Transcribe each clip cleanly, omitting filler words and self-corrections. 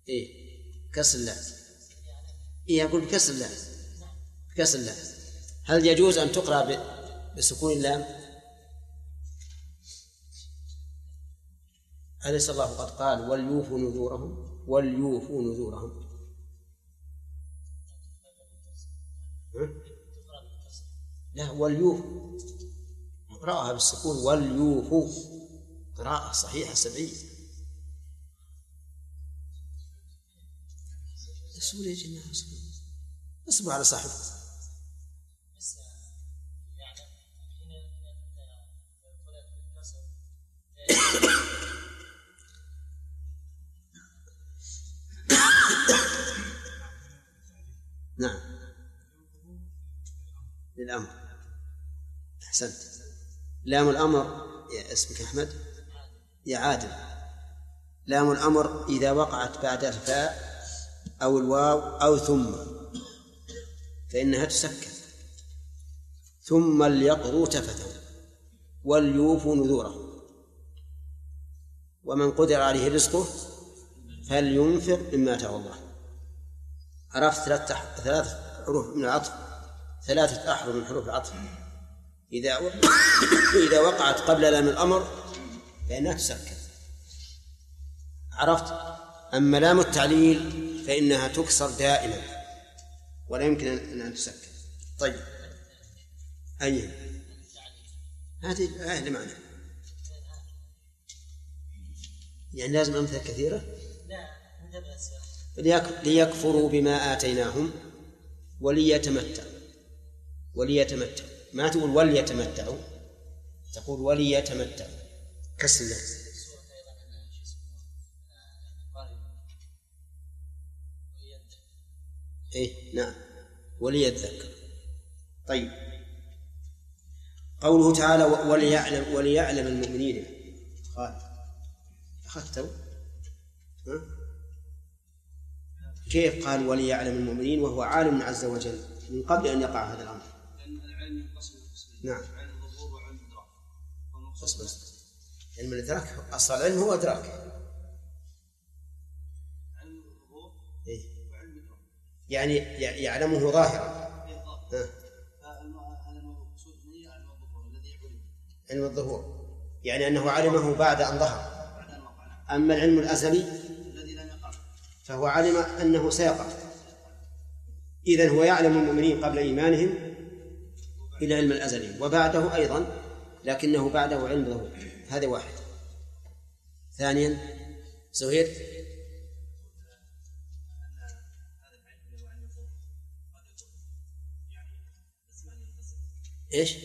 إيه كسر اللام. إيه أقول بكسر اللام، بكسر اللام. هل يجوز أن تقرأ بسكون اللام؟ أليس الله قد قال وليوفوا نذورهم؟ وليوفوا نذورهم. لا وليوفوا، اقرأها بالسكون وليوفوا، قراءة صحيحة سبعية. سوري يا جماعة، اصبروا على صاحبكم. نعم للأمر. أحسنت. لام الأمر يا اسمك أحمد يا عادل. لام الأمر إذا وقعت بعد الفاء أو الواو أو ثم فإنها تسكن. ثم ليقضوا تفثهم وليوفوا نذورهم ومن قدر عليه رزقه فلينفق مما آتاه الله. عرفت ثلاث حروف من العطف، ثلاثة أحرف من حروف العطف إذا وقعت قبل لام الأمر فإنها تسكن. عرفت؟ أما لام التعليل فإنها تكسر دائما ولا يمكن أن تسكن. طيب أي هذه معنى يعني لازم أمثلة كثيرة. ليكفروا بما آتيناهم وليتمتعوا. ما تقول وليتمتعوا، تقول وليتمتعوا كسر الله. إيه نعم وليذكر. طيب قوله تعالى وليعلم المؤمنين. قال أخذته كيف قال وليعلم المؤمنين وهو عالم عز وجل من قبل أن يقع هذا الأمر؟ العلم ينقسم قسمين. نعم علم الظهور وعلم الإدراك. بس علم الإدراك أصل العلم هو إدراك. علم الظهور وعلم الإدراك يعني يعلمه ظاهرا. علم الظهور يعني أنه علمه بعد أن ظهر. أما العلم الأزلي الذي لم يقع فهو علم أنه سيقع. إذن هو يعلم المؤمنين قبل إيمانهم إلى علم الأزلي وبعده أيضا، لكنه بعده علم ظهور. هذا واحد. ثانيا زهير إيش؟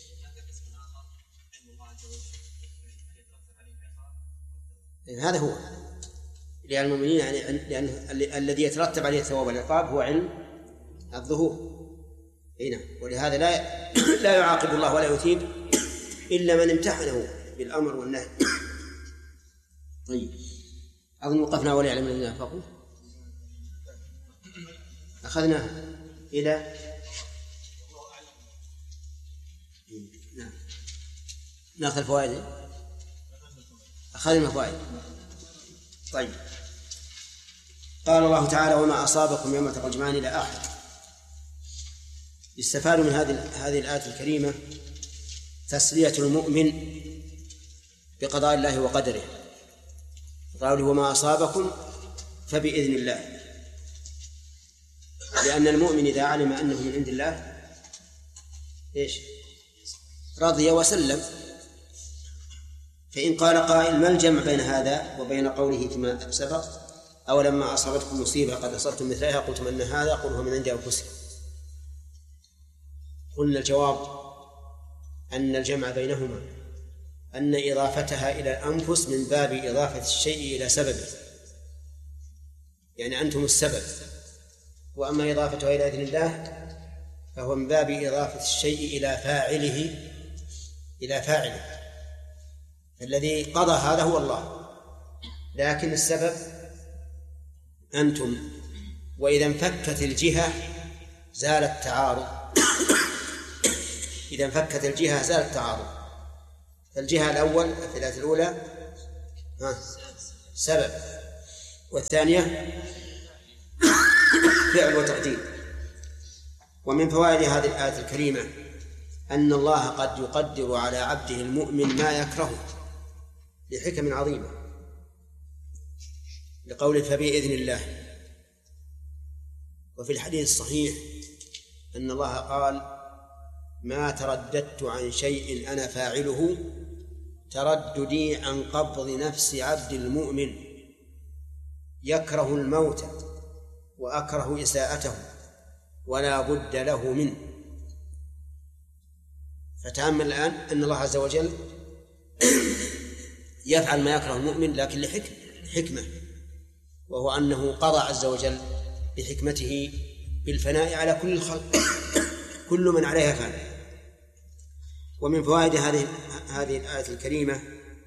هذا هو لأن المؤمنين يعني لأن الذي يترتب عليه الثواب والعقاب هو علم الظهور. هنا ولهذا لا يعاقب الله ولا يثيب إلا من امتحنه بالأمر والنهي. طيب أظن وقفنا وليعلم الذين نافقوا. أخذنا إلى نعم ناخذ الفوائد. أخذنا الفوائد. طيب قال الله تعالى وما أصابكم يوم التقى الجمعان إلى آخر. يستفاد من هذه الآية الكريمة تسلية المؤمن بقضاء الله وقدره. قالوا وما أصابكم فبإذن الله، لأن المؤمن إذا علم أنه من عند الله إيش رضي وسلم. فإن قال قائل ما الجمع بين هذا وبين قوله فيما سبق أولما أصابتكم مصيبة قد أصبتم مثلها قلتم أن هذا قل هو من عند أنفسكم؟ قلنا الجواب أن الجمع بينهما أن إضافتها إلى الأنفس من باب إضافة الشيء إلى سببه، يعني أنتم السبب، وأما إضافتها إلى إذن الله فهو من باب إضافة الشيء إلى فاعله الذي قضى هذا هو الله، لكن السبب أنتم. وإذا انفكت الجهة زال التعارض. إذا انفكت الجهة زال التعارض. فالجهة الأول في الآية الأولى سبب، والثانية فعل وتقدير. ومن فوائد هذه الآية الكريمة أن الله قد يقدر على عبده المؤمن ما يكرهه لحكم عظيمة، لقوله فبإذن الله. وفي الحديث الصحيح أن الله قال ما ترددت عن شيء أنا فاعله ترددي عن قبض نفس عبد المؤمن يكره الموت وأكره إساءته ولا بد له منه. فتأمل الآن أن الله عز وجل يفعل ما يكره المؤمن لكن لحكمة، وهو أنه قضى عز وجل بحكمته بالفناء على كل الخلق كل من عليها فان. ومن فوائد هذه الآية الكريمة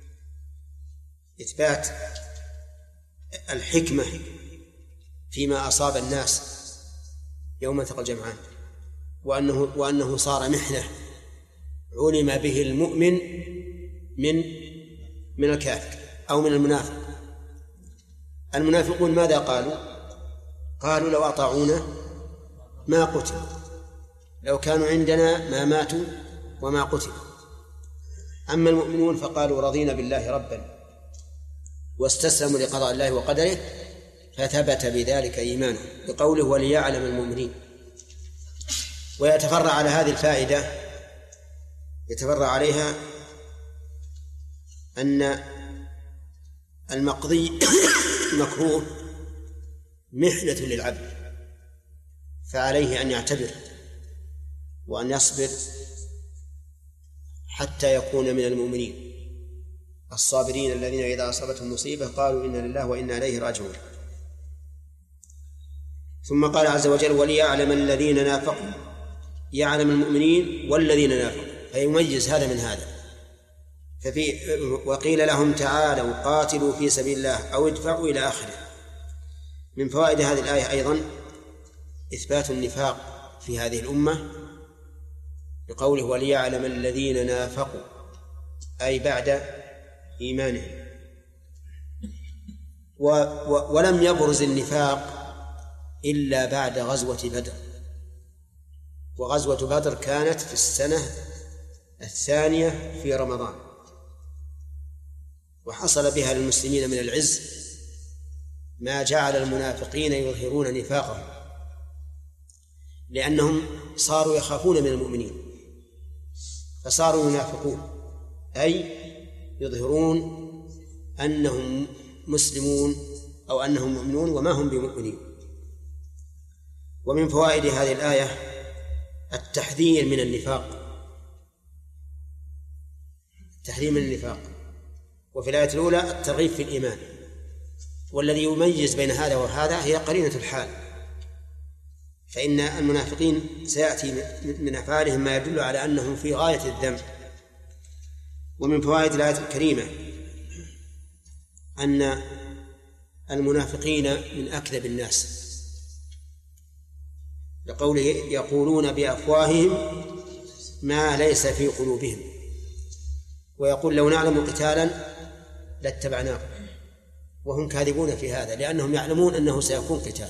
إثبات الحكمة فيما أصاب الناس يوم التقى الجمعان، وأنه صار محنة علم به المؤمن من الكافر أو من المنافق. المنافقون ماذا قالوا لو أطاعونا ما قتلوا، لو كانوا عندنا ما ماتوا وما قتلوا. أما المؤمنون فقالوا رضينا بالله ربا واستسلموا لقضاء الله وقدره فثبت بذلك إيمانه بقوله وليعلم المؤمنين. ويتفرع على هذه الفائدة يتفرع عليها أن المقضي مكروه محنة للعبد، فعليه أن يعتبر وأن يصبر حتى يكون من المؤمنين الصابرين الذين إذا أصابتهم مصيبة قالوا إنا لله وإنا إليه راجعون. ثم قال عز وجل وليعلم الذين نافقوا، يعلم المؤمنين والذين نافقوا، فيميز هذا من هذا. وقيل لهم تعالوا قاتلوا في سبيل الله أو ادفعوا إلى آخره. من فوائد هذه الآية أيضا إثبات النفاق في هذه الأمة بقوله وليعلم الذين نافقوا، أي بعد إيمانهم. ولم يبرز النفاق إلا بعد غزوة بدر، وغزوة بدر كانت في السنة 2 في رمضان، وحصل بها للمسلمين من العز ما جعل المنافقين يظهرون نفاقهم، لأنهم صاروا يخافون من المؤمنين فصاروا ينافقون، أي يظهرون أنهم مسلمون أو أنهم مؤمنون وما هم بمؤمنين. ومن فوائد هذه الآية التحذير من النفاق، التحذير من النفاق. وفي الآية الأولى الترغيب في الإيمان، والذي يميز بين هذا وهذا هي قرينة الحال، فإن المنافقين سيأتي من أفعالهم ما يدل على أنهم في غاية الذنب. ومن فوائد الآية الكريمة أن المنافقين من أكذب الناس، لقوله يقولون بأفواههم ما ليس في قلوبهم، ويقول لو نعلم قتالا لاتبعناكم، وهم كاذبون في هذا لأنهم يعلمون أنه سيكون قتال.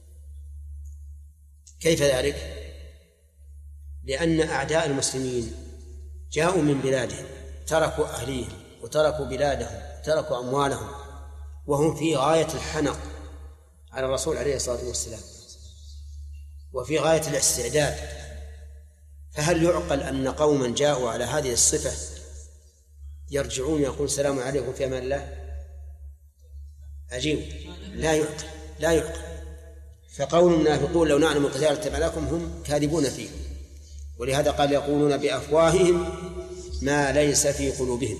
كيف ذلك؟ لأن أعداء المسلمين جاءوا من بلادهم، تركوا أهليهم وتركوا بلادهم وتركوا أموالهم، وهم في غاية الحنق على الرسول عليه الصلاة والسلام وفي غاية الاستعداد. فهل يعقل أن قوما جاءوا على هذه الصفة يرجعون يقول السلام عليكم في أمان الله؟ عجيب، لا يعقل. فقول المنافقون لو نعلم القتال لاتبعناكم هم كاذبون فيه، ولهذا قال يقولون بأفواههم ما ليس في قلوبهم.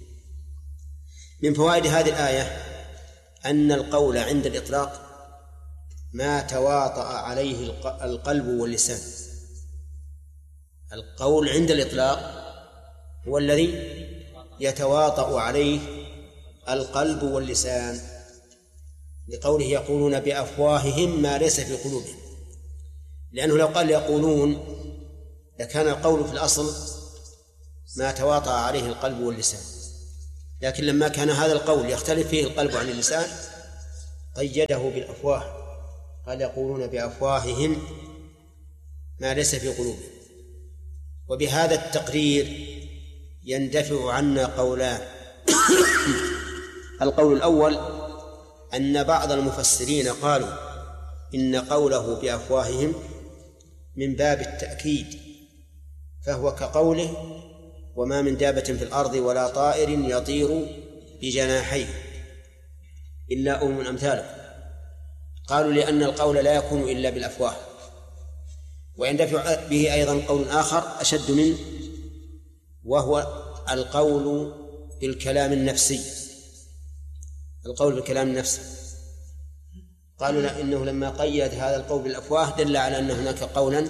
من فوائد هذه الآية أن القول عند الإطلاق ما تواطأ عليه القلب واللسان. القول عند الإطلاق هو الذي يتواطأ عليه القلب واللسان، لقوله يقولون بأفواههم ما ليس في قلوبهم، لأنه لو قال يقولون لكان القول في الأصل ما تواطأ عليه القلب واللسان، لكن لما كان هذا القول يختلف فيه القلب عن اللسان قيده بالأفواه، قال يقولون بأفواههم ما ليس في قلوبهم. وبهذا التقرير يندفع عنا قولان. القول الأول أن بعض المفسرين قالوا إن قوله بأفواههم من باب التأكيد، فهو كقوله وما من دابة في الأرض ولا طائر يطير بجناحيه إلا أمم أمثاله. قالوا لأن القول لا يكون إلا بالأفواه. ويندفع به أيضا قول آخر أشد منه، وهو القول بالكلام النفسي. القول بالكلام النفسي قالوا إنه لما قيد هذا القول بالأفواه دل على أن هناك قولا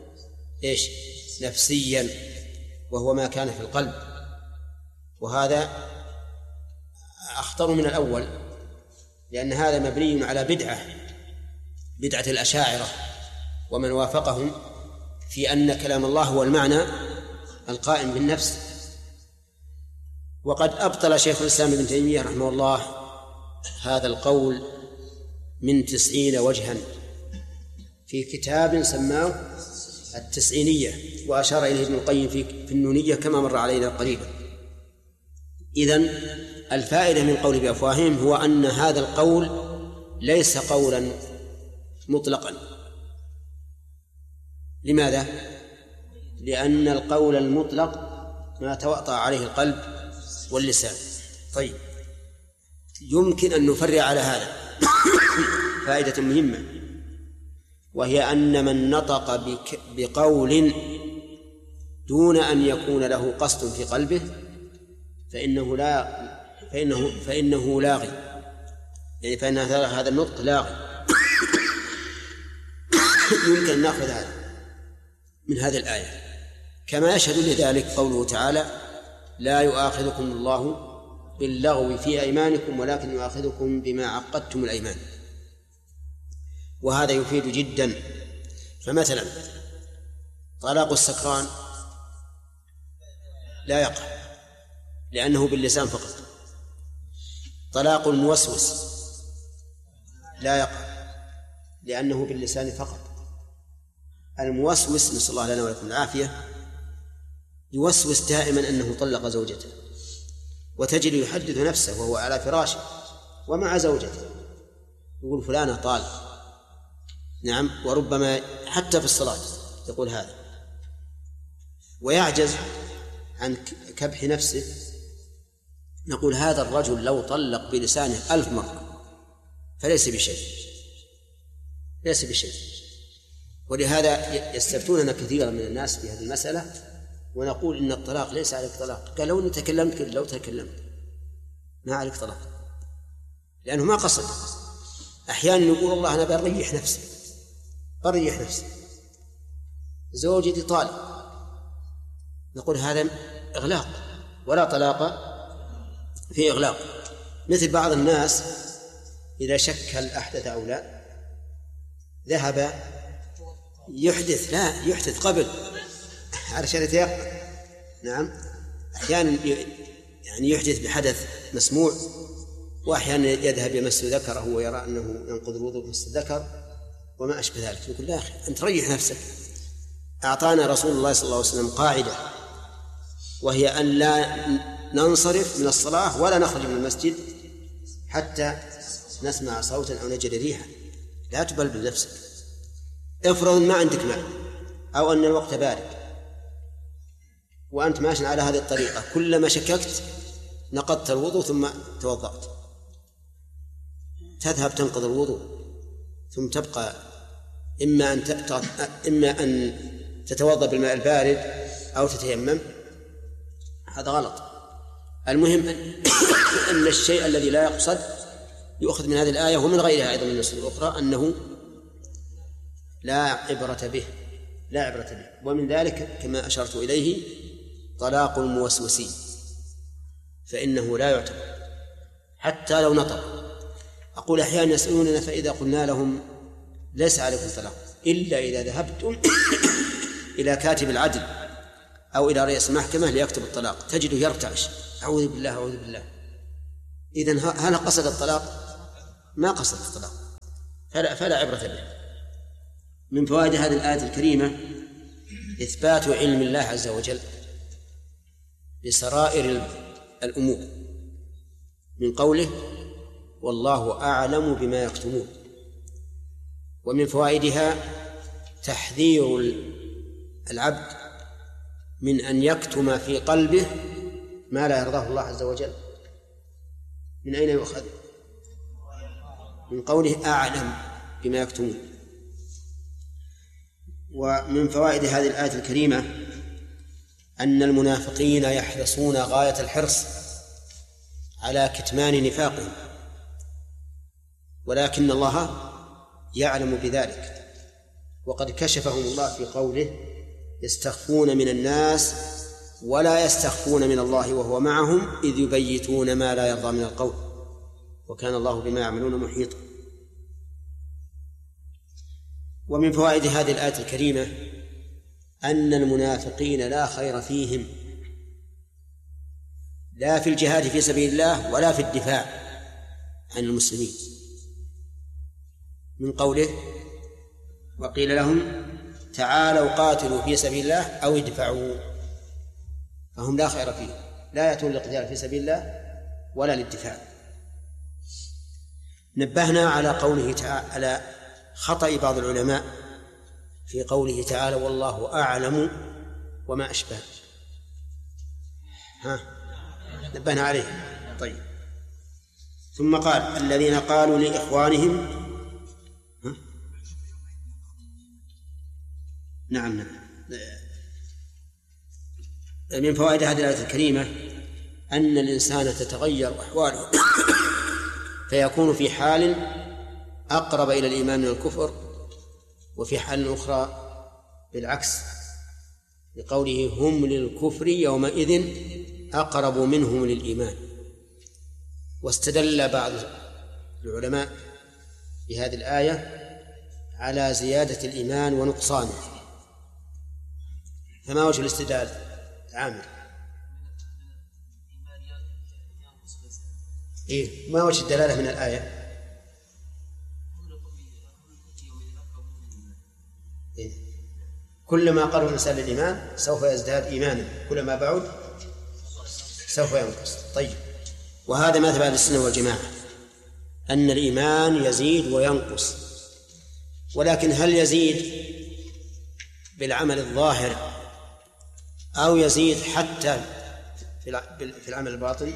نفسيا، وهو ما كان في القلب. وهذا أخطر من الأول، لأن هذا مبني على بدعة الأشاعرة ومن وافقهم في أن كلام الله هو المعنى القائم بالنفس. وقد أبطل شيخ الإسلام ابن تيمية رحمه الله هذا القول من 90 وجها في كتاب سماه التسعينية، وأشار إليه ابن القيم في النونية كما مر علينا قريبا. إذن الفائدة من قول بأفواههم هو أن هذا القول ليس قولا مطلقا. لماذا؟ لأن القول المطلق ما توطأ عليه القلب واللسان. طيب، يمكن أن نفرع على هذا فائدة مهمة، وهي أن من نطق بقول دون أن يكون له قصد في قلبه فإنه لاغي، يعني فإن هذا النطق لاغي. يمكن أن نأخذ هذا من هذه الآية، كما يشهد لذلك قوله تعالى لا يؤاخذكم الله باللغو في أيمانكم ولكن يؤاخذكم بما عقدتم الأيمان. وهذا يفيد جدا. فمثلا طلاق السكران لا يقع لأنه باللسان فقط. طلاق الموسوس لا يقع لأنه باللسان فقط. الموسوس نسأل الله لنا ولكم العافية يوسوس دائما أنه طلق زوجته، وتجد يحدث نفسه وهو على فراشه ومع زوجته يقول فلانة طالق. نعم، وربما حتى في الصلاة يقول هذا، ويعجز عن كبح نفسه. نقول هذا الرجل لو طلق بلسانه 1000 مرة فليس بشيء. ولهذا يستفتوننا كثيرا من الناس في هذه المسألة، ونقول إن الطلاق ليس عليك طلاق. قال لو تكلمت ما عليك طلاق، لأنه ما قصد. أحيانا يقول الله أنا بريح نفسي زوجتي طالق، نقول هذا إغلاق، ولا طلاق في إغلاق. مثل بعض الناس إذا شك هل أحدث أو لا ذهب يحدث قبل علشان يتيقن. نعم، أحيانا يعني يحدث بحدث مسموع، وأحيانا يذهب يمس ذكره ويرى أنه ينقض الوضوء مس الذكر وما أشبه ذلك. يقول لا أخي أنت ريح نفسك. أعطانا رسول الله صلى الله عليه وسلم قاعدة، وهي أن لا ننصرف من الصلاة ولا نخرج من المسجد حتى نسمع صوتا أو نجد ريحا. لا تبلبل نفسك. افرض ما عندك ماء أو أن الوقت بارد وأنت ماشي على هذه الطريقة، كلما شككت نقضت الوضوء ثم توضأت، تذهب تنقض الوضوء ثم تبقى إما أن تتوضأ بالماء البارد أو تتيمم. هذا غلط. المهم أن الشيء الذي لا يقصد يؤخذ من هذه الآية ومن غيرها أيضا من النصوص الأخرى أنه لا عبرة به. ومن ذلك كما أشرت إليه طلاق الموسوسين، فإنه لا يعتبر حتى لو نطق. أقول أحيانا يسألوننا فإذا قلنا لهم ليس عليكم طلاق إلا إذا ذهبتم إلى كاتب العدل أو إلى رئيس المحكمة ليكتب الطلاق، تجده يرتعش، أعوذ بالله. إذن هل قصد الطلاق؟ ما قصد الطلاق فلا عبرة به. من فوائد هذه الآية الكريمة إثبات علم الله عز وجل بسرائر الأمور من قوله والله أعلم بما يكتمون. ومن فوائدها تحذير العبد من أن يكتم في قلبه ما لا يرضاه الله عز وجل. من أين يؤخذ؟ من قوله أعلم بما يكتمون. ومن فوائد هذه الآية الكريمة أن المنافقين يحرصون غاية الحرص على كتمان نفاقهم، ولكن الله يعلم بذلك، وقد كشفهم الله في قوله يستخفون من الناس ولا يستخفون من الله وهو معهم إذ يبيتون ما لا يرضى من القول وكان الله بما يعملون محيطا. ومن فوائد هذه الآية الكريمة أن المنافقين لا خير فيهم لا في الجهاد في سبيل الله ولا في الدفاع عن المسلمين، من قوله وقيل لهم تعالوا قاتلوا في سبيل الله أو ادفعوا، فهم لا خير فيهم، لا يأتون للقتال في سبيل الله ولا للدفاع. نبهنا على قوله تعالى على خطأ بعض العلماء في قوله تعالى والله أعلم وما أشبه، نبهنا عليه. طيب، ثم قال الذين قالوا لإخوانهم نعم. من فوائد هذه الآية الكريمة أن الإنسان تتغير أحواله فيكون في حال أقرب إلى الإيمان من الكفر، وفي حال أخرى بالعكس، لقوله هم للكفر يومئذ أقرب منهم للإيمان. واستدل بعض العلماء بهذه الآية على زيادة الإيمان ونقصانه. فما وجه الاستدلال عامر؟ ما وجه الدلالة من الآية؟ كلما قرب الإنسان للإيمان سوف يزداد إيمانا، كلما بعد سوف ينقص. طيب، وهذا مذهب أهل السنة والجماعة أن الإيمان يزيد وينقص، ولكن هل يزيد بالعمل الظاهر أو يزيد حتى في العمل الباطن؟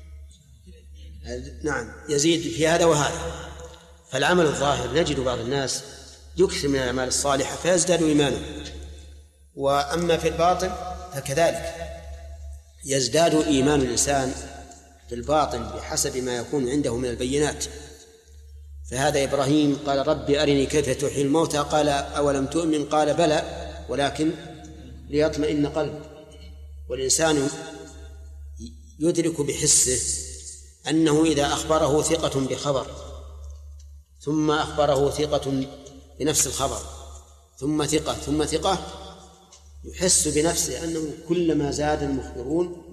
نعم، يزيد في هذا وهذا. فالعمل الظاهر نجد بعض الناس يكثر من الأعمال الصالحة فيزداد إيمانه، وأما في الباطن فكذلك يزداد إيمان الإنسان في الباطن بحسب ما يكون عنده من البينات. فهذا إبراهيم قال رب أرني كيف تحيي الموتى قال أولم تؤمن قال بلى ولكن ليطمئن قلبي. والإنسان يدرك بحسه أنه إذا أخبره ثقة بخبر ثم أخبره ثقة بنفس الخبر ثم ثقة ثم ثقة، يحس بنفسه أنه كلما زاد المخبرون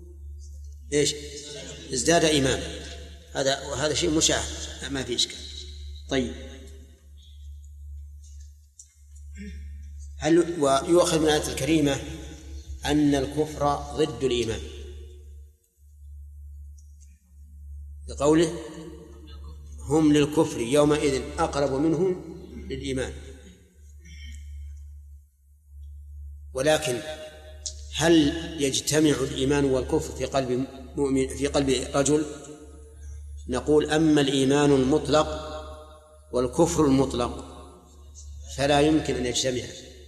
ازداد إيمان. وهذا شيء مشاهد ما في إشكال. طيب، ويؤخذ من الآية الكريمة أن الكفر ضد الإيمان بقوله هم للكفر يومئذ أقرب منهم للإيمان. ولكن هل يجتمع الإيمان والكفر في قلب مؤمن في قلب رجل؟ نقول أما الإيمان المطلق والكفر المطلق فلا يمكن أن يجتمع،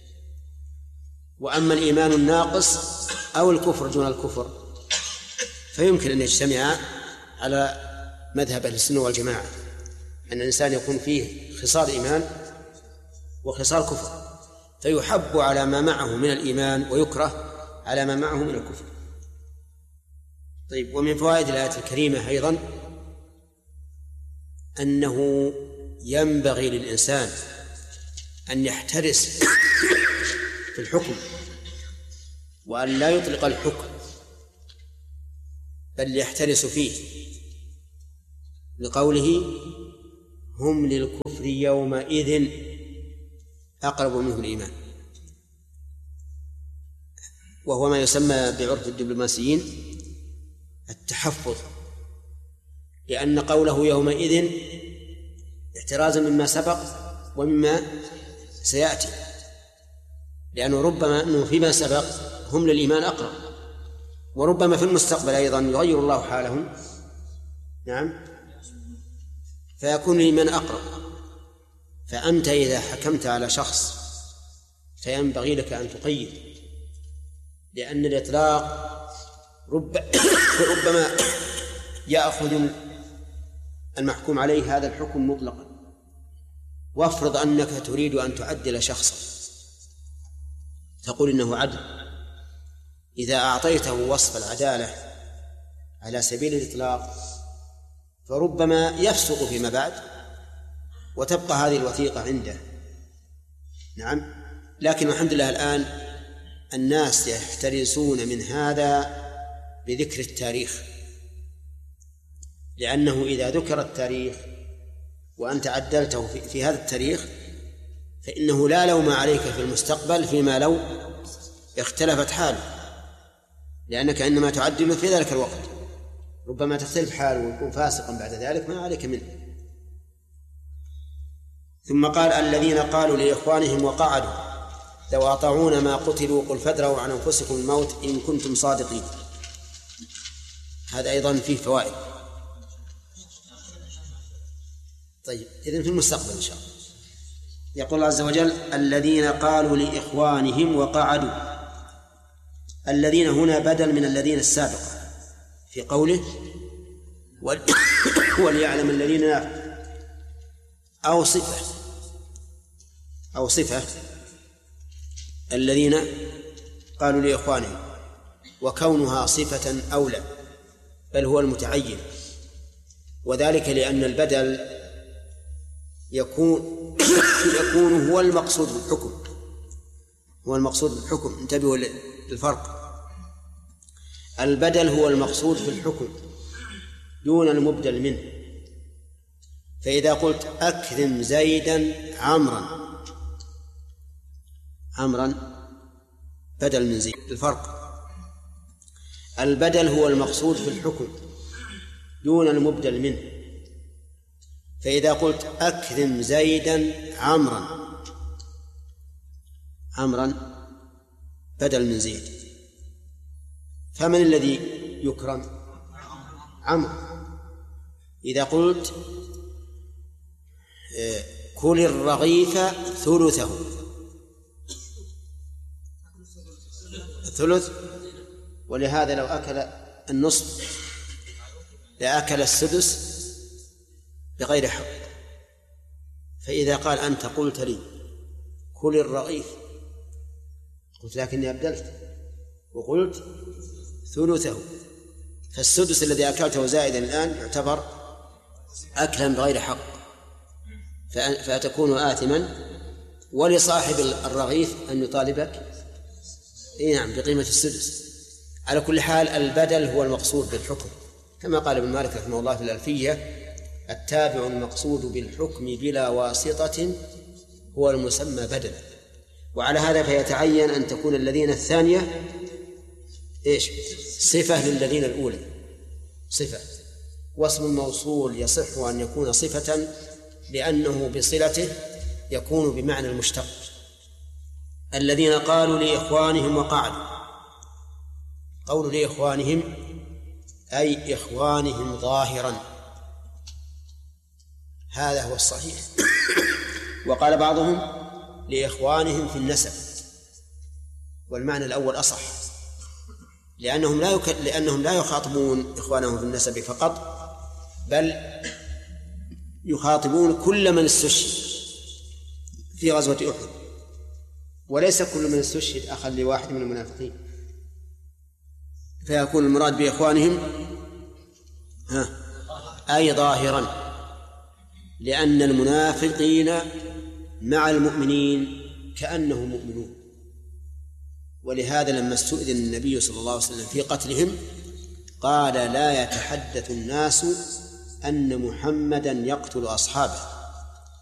وأما الإيمان الناقص أو الكفر دون الكفر فيمكن أن يجتمع على مذهب أهل السنة والجماعة، أن الإنسان يكون فيه خصال إيمان وخصال كفر، فيحب على ما معه من الإيمان ويكره على ما معه من الكفر. طيب، ومن فوائد الآية الكريمة أيضا أنه ينبغي للإنسان أن يحترس في الحكم وأن لا يطلق الحكم بل يحترس فيه، لقوله هم للكفر يومئذ أقرب منه الإيمان، وهو ما يسمى بعرف الدبلوماسيين التحفظ، لأن قوله يومئذ احترازا مما سبق ومما سيأتي، لأنه ربما أنه فيما سبق هم للإيمان أقرب، وربما في المستقبل أيضا يغير الله حالهم، نعم، فيكون الإيمان أقرب. فأنت إذا حكمت على شخص فينبغي لك أن تقيد، لأن الإطلاق ربما يأخذ المحكوم عليه هذا الحكم مطلقا. وافرض أنك تريد أن تعدل شخصا، تقول إنه عدل، إذا أعطيته وصف العدالة على سبيل الإطلاق فربما يفسق فيما بعد وتبقى هذه الوثيقة عنده، نعم. لكن الحمد لله الآن الناس يحترسون من هذا بذكر التاريخ، لأنه إذا ذكر التاريخ وأنت عدلته في هذا التاريخ فإنه لا لوم عليك في المستقبل فيما لو اختلفت حاله، لأنك إنما تعدل في ذلك الوقت، ربما تختلف حاله ويكون فاسقا بعد ذلك ما عليك منه. ثم قال الذين قالوا لإخوانهم وقعدوا لو أطاعون ما قتلوا قل فادروا عن أنفسكم الموت إن كنتم صادقين. هذا أيضا فيه فوائد. طيب، إذن في المستقبل إن شاء الله. يقول الله عز وجل الذين قالوا لإخوانهم وقعدوا. الذين هنا بدل من الذين السابق في قوله وليعلم الذين أو صفة الذين قالوا لإخوانهم، وكونها صفة أولى بل هو المتعين، وذلك لأن البدل يكون هو المقصود بالحكم، هو المقصود بالحكم. انتبهوا للفرق، البدل هو المقصود في الحكم دون المبدل منه. فإذا قلت أكرم زيدا عمرا بدل من زيد، الفرق البدل هو المقصود في الحكم دون المبدل منه. فإذا قلت أكرم زيدا عمرا بدل من زيد، فمن الذي يكرم؟ عمرو. إذا قلت كل الرغيف ثلث، ولهذا لو أكل النصف لأكل السدس بغير حق. فإذا قال أنت قلت لي كل الرغيف، قلت لكني أبدلت وقلت ثلثه، فالسدس الذي أكلته زائدا الآن يعتبر أكلا بغير حق، فتكون آثما، ولصاحب الرغيف أن يطالبك نعم بقيمة السدس. على كل حال البدل هو المقصود بالحكم، كما قال ابن مالك رحمه الله في الألفية التابع المقصود بالحكم بلا واسطة هو المسمى بدلا. وعلى هذا فيتعين أن تكون الذين الثانية صفة للذين الأولى، صفة، واسم الموصول يصح أن يكون صفة لأنه بصلته يكون بمعنى المشتق. الذين قالوا لإخوانهم وقعدوا، قولوا لإخوانهم أي إخوانهم ظاهرا، هذا هو الصحيح. وقال بعضهم لإخوانهم في النسب، والمعنى الأول أصح، لأنهم لا يخاطبون إخوانهم في النسب فقط، بل يخاطبون كل من استشهد في غزوة أحد، وليس كل من استشهد أخا لواحد من المنافقين، فيكون المراد بإخوانهم أي ظاهرا، لأن المنافقين مع المؤمنين كأنهم مؤمنون. ولهذا لما استؤذن النبي صلى الله عليه وسلم في قتلهم قال لا يتحدث الناس أن محمدا يقتل أصحابه،